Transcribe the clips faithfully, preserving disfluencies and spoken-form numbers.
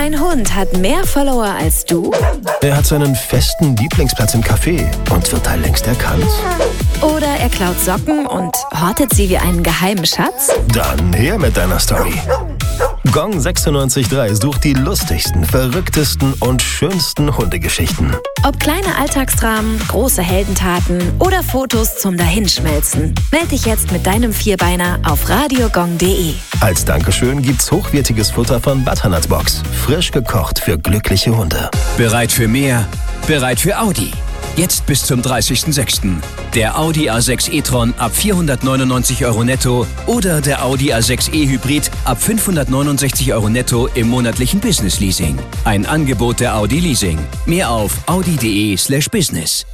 Dein Hund hat mehr Follower als du? Er hat seinen festen Lieblingsplatz im Café und wird da längst erkannt. Oder er klaut Socken und hortet sie wie einen geheimen Schatz? Dann her mit deiner Story. Gong sechsundneunzig Komma drei sucht die lustigsten, verrücktesten und schönsten Hundegeschichten. Ob kleine Alltagsdramen, große Heldentaten oder Fotos zum Dahinschmelzen. Meld dich jetzt mit deinem Vierbeiner auf radiogong punkt de. Als Dankeschön gibt's hochwertiges Futter von Butternut Box. Frisch gekocht für glückliche Hunde. Bereit für mehr? Bereit für Audi. Jetzt bis zum dreißigsten sechsten Der Audi A sechs e-tron ab vierhundertneunundneunzig Euro netto oder der Audi A sechs e-Hybrid ab fünfhundertneunundsechzig Euro netto im monatlichen Business Leasing. Ein Angebot der Audi Leasing. Mehr auf audi punkt de slash business.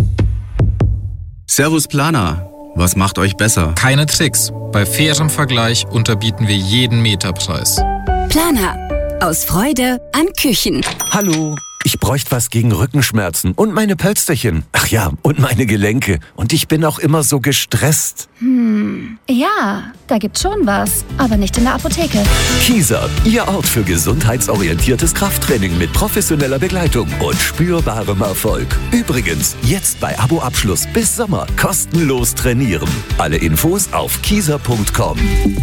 Servus Planer. Was macht euch besser? Keine Tricks. Bei fairem Vergleich unterbieten wir jeden Meterpreis. Planer. Aus Freude an Küchen. Hallo. Ich bräuchte was gegen Rückenschmerzen und meine Pölsterchen. Ach ja, und meine Gelenke. Und ich bin auch immer so gestresst. Hm, ja, da gibt's schon was, aber nicht in der Apotheke. Kieser, Ihr Ort für gesundheitsorientiertes Krafttraining mit professioneller Begleitung und spürbarem Erfolg. Übrigens, jetzt bei Abo-Abschluss bis Sommer kostenlos trainieren. Alle Infos auf kieser punkt com.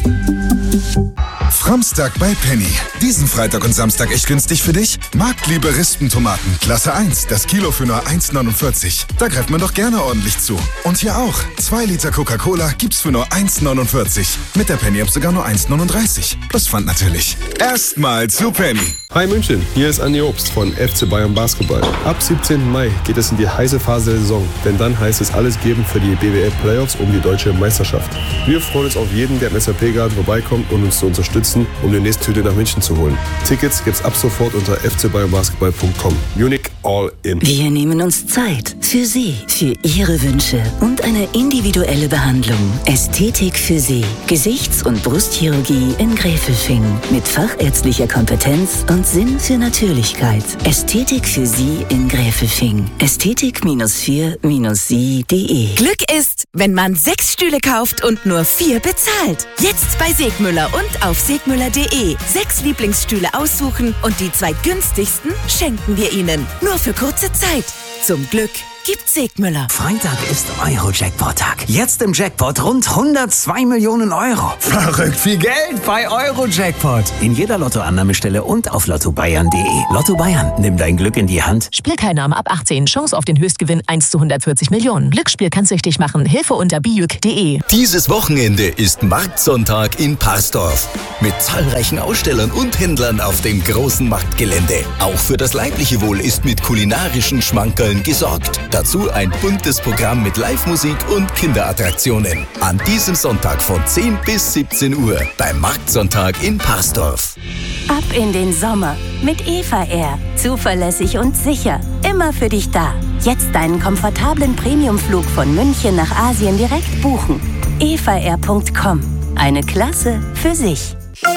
Framstag bei Penny. Diesen Freitag und Samstag echt günstig für dich? Marktliebe Rispentomaten, Klasse eins, das Kilo für nur eins neunundvierzig. Da greift man doch gerne ordentlich zu. Und hier auch, zwei Liter Coca-Cola gibt's für nur eins neunundvierzig. Mit der Penny-App sogar nur eins neununddreißig. Plus Pfand natürlich. Erstmal zu Penny. Hi München, hier ist Andi Obst von F C Bayern Basketball. Ab siebzehnten Mai geht es in die heiße Phase der Saison, denn dann heißt es alles geben für die B W L Playoffs um die deutsche Meisterschaft. Wir freuen uns auf jeden, der im S A P-Garten vorbeikommt und uns zu unterstützen, um die nächste Tüte nach München zu holen. Tickets gibt's ab sofort unter f c bayern basketball punkt com. Munich all in. Wir nehmen uns Zeit für Sie, für Ihre Wünsche und eine individuelle Behandlung. Ästhetik für Sie. Gesichts- und Brustchirurgie in Gräfelfing. Mit fachärztlicher Kompetenz und Sinn für Natürlichkeit. Ästhetik für Sie in Gräfelfing. ästhetik vier sie punkt de. Glück ist, wenn man sechs Stühle kauft und nur vier bezahlt. Jetzt bei Segmüller und auf segmüller punkt de. Sechs Lieblingsstühle aussuchen und die zwei günstigsten schenken wir Ihnen. Nur für kurze Zeit. Zum Glück gibt Segmüller. Freitag ist Euro-Jackpot-Tag. Jetzt im Jackpot rund hundertzwei Millionen Euro. Verrückt viel Geld bei Euro-Jackpot. In jeder Lottoannahmestelle und auf lotto bayern punkt de. Lotto Bayern, nimm dein Glück in die Hand. Spielteilnahme ab achtzehn. Chance auf den Höchstgewinn eins zu hundertvierzig Millionen. Glücksspiel kann süchtig machen. Hilfe unter bijuk punkt de. Dieses Wochenende ist Marktsonntag in Parsdorf. Mit zahlreichen Ausstellern und Händlern auf dem großen Marktgelände. Auch für das leibliche Wohl ist mit kulinarischen Schmankerln gesorgt. Dazu ein buntes Programm mit Live-Musik und Kinderattraktionen. An diesem Sonntag von zehn bis siebzehn Uhr beim Marktsonntag in Parsdorf. Ab in den Sommer mit Eva Air. Zuverlässig und sicher. Immer für dich da. Jetzt deinen komfortablen Premiumflug von München nach Asien direkt buchen. eva air punkt com. Eine Klasse für sich.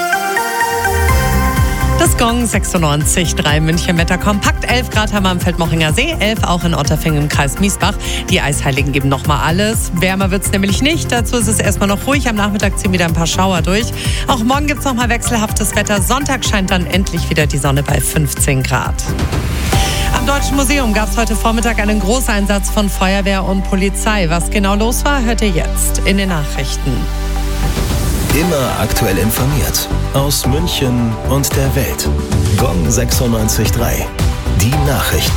Das Gong sechsundneunzig Komma drei München Wetter kompakt. elf Grad haben wir am Feldmochinger See, elf auch in Otterfing im Kreis Miesbach. Die Eisheiligen geben nochmal alles. Wärmer wird es nämlich nicht. Dazu ist es erstmal noch ruhig. Am Nachmittag ziehen wieder ein paar Schauer durch. Auch morgen gibt es nochmal wechselhaftes Wetter. Sonntag scheint dann endlich wieder die Sonne bei fünfzehn Grad. Am Deutschen Museum gab es heute Vormittag einen Großeinsatz von Feuerwehr und Polizei. Was genau los war, hört ihr jetzt in den Nachrichten. Immer aktuell informiert. Aus München und der Welt. Gong sechsundneunzig Komma drei. Die Nachrichten.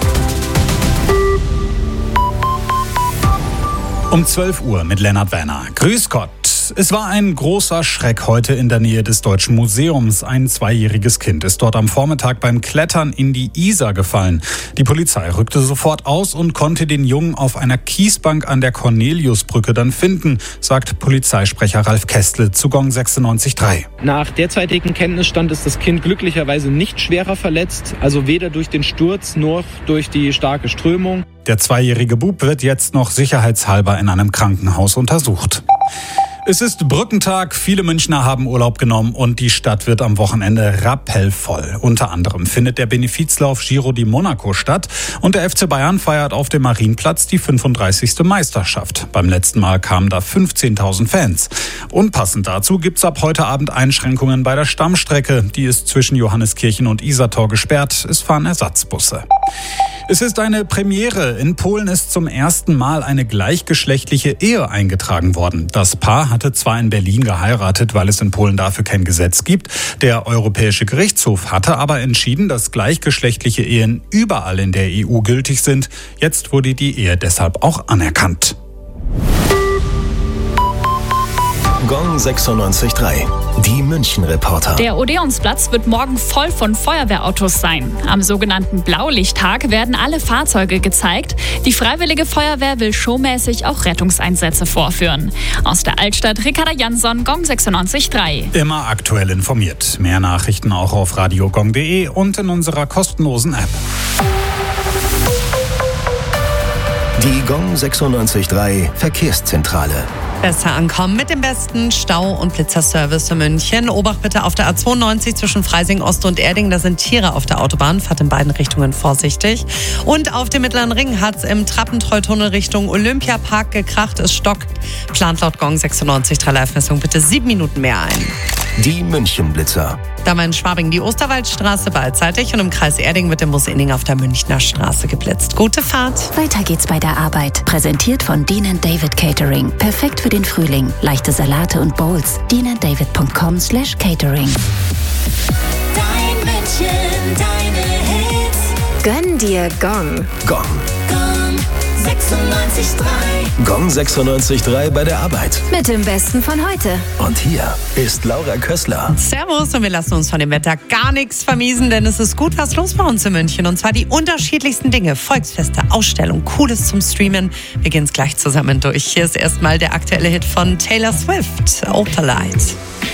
Um zwölf Uhr mit Lennart Werner. Grüß Gott. Es war ein großer Schreck heute in der Nähe des Deutschen Museums. Ein zweijähriges Kind ist dort am Vormittag beim Klettern in die Isar gefallen. Die Polizei rückte sofort aus und konnte den Jungen auf einer Kiesbank an der Corneliusbrücke dann finden, sagt Polizeisprecher Ralf Kestle zu Gong sechsundneunzig Komma drei. Nach derzeitigem Kenntnisstand ist das Kind glücklicherweise nicht schwerer verletzt, also weder durch den Sturz noch durch die starke Strömung. Der zweijährige Bub wird jetzt noch sicherheitshalber in einem Krankenhaus untersucht. Es ist Brückentag, viele Münchner haben Urlaub genommen und die Stadt wird am Wochenende rappellvoll. Unter anderem findet der Benefizlauf Giro di Monaco statt und der F C Bayern feiert auf dem Marienplatz die fünfunddreißigste Meisterschaft. Beim letzten Mal kamen da fünfzehntausend Fans. Unpassend dazu gibt's ab heute Abend Einschränkungen bei der Stammstrecke. Die ist zwischen Johanneskirchen und Isartor gesperrt. Es fahren Ersatzbusse. Es ist eine Premiere. In Polen ist zum ersten Mal eine gleichgeschlechtliche Ehe eingetragen worden. Das Paar hatte zwar in Berlin geheiratet, weil es in Polen dafür kein Gesetz gibt. Der Europäische Gerichtshof hatte aber entschieden, dass gleichgeschlechtliche Ehen überall in der E U gültig sind. Jetzt wurde die Ehe deshalb auch anerkannt. Gong sechsundneunzig Komma drei. Die München-Reporter. Der Odeonsplatz wird morgen voll von Feuerwehrautos sein. Am sogenannten Blaulichttag werden alle Fahrzeuge gezeigt. Die Freiwillige Feuerwehr will showmäßig auch Rettungseinsätze vorführen. Aus der Altstadt, Ricarda Jansson, Gong sechsundneunzig Komma drei. Immer aktuell informiert. Mehr Nachrichten auch auf radio gong punkt de und in unserer kostenlosen App. Die Gong sechsundneunzig Komma drei Verkehrszentrale. Besser ankommen mit dem besten Stau- und Blitzerservice in München. Obacht bitte auf der A zweiundneunzig zwischen Freising Ost und Erding. Da sind Tiere auf der Autobahn. Fahrt in beiden Richtungen vorsichtig. Und auf dem Mittleren Ring hat es im Trappentreutunnel Richtung Olympiapark gekracht. Es stockt. Plant laut Gong sechsundneunzig Komma drei Live-Messung bitte sieben Minuten mehr ein. Die München-Blitzer. Da war in Schwabing die Osterwaldstraße beidseitig und im Kreis Erding wird der Bus Inning auf der Münchner Straße geblitzt. Gute Fahrt. Weiter geht's bei der Arbeit. Präsentiert von Dean and David Catering. Perfekt für den Frühling. Leichte Salate und Bowls. dean and david punkt com slash catering. Dein München, deine Hits. Gönn dir Gong. Gong. Gong sechsundneunzig Komma drei. Gong sechsundneunzig Komma drei bei der Arbeit. Mit dem Besten von heute. Und hier ist Laura Kössler. Servus und wir lassen uns von dem Wetter gar nichts vermiesen, denn es ist gut was los bei uns in München. Und zwar die unterschiedlichsten Dinge. Volksfeste, Ausstellung, Cooles zum Streamen. Wir gehen es gleich zusammen durch. Hier ist erstmal der aktuelle Hit von Taylor Swift, Opalite.